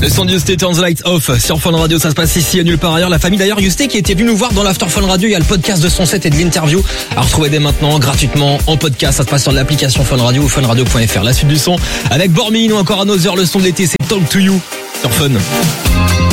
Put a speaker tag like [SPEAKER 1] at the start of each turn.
[SPEAKER 1] Le son de Yusté, Turn the Lights Off sur Fun Radio, ça se passe ici et nulle part ailleurs. La famille d'ailleurs Yusté qui était venue nous voir dans l'After Fun Radio, il y a le podcast de son set et de l'interview à retrouver dès maintenant gratuitement en podcast. Ça se passe sur l'application Fun Radio ou funradio.fr. La suite du son avec Bormin ou encore Another, le son de l'été, c'est Talk to You sur Fun.